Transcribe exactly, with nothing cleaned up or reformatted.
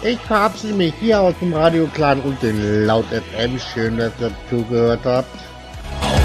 Ich verabschiede mich hier aus dem Radio Clan und den Laut F M. Schön, dass ihr zugehört habt.